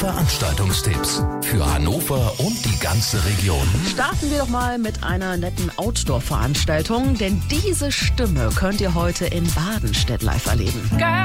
Veranstaltungstipps für Hannover und die ganze Region. Starten wir doch mal mit einer netten Outdoor-Veranstaltung, denn diese Stimme könnt ihr heute in Badenstedt live erleben.